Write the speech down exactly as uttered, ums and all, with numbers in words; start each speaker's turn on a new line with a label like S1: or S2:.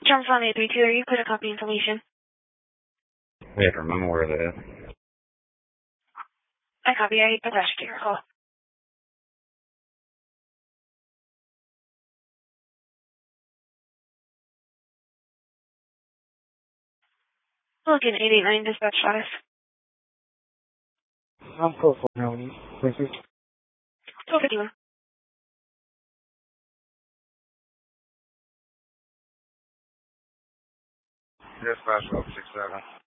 S1: Charles on eight three two, are you clear to copy information?
S2: We have to remember where that is.
S1: I copy, I attached to your call. Looking eight eight nine dispatch status.
S3: I'm full for now. Thank you.
S1: twelve fifty-one.
S2: Dispatch twelve six seven.